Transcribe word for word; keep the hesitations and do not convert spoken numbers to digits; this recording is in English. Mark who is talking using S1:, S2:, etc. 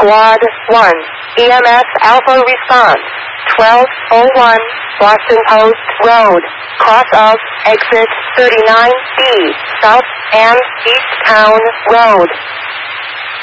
S1: Squad one, E M S Alpha response, twelve oh one, Boston Post Road, cross of exit thirty-nine B, South and East Town Road.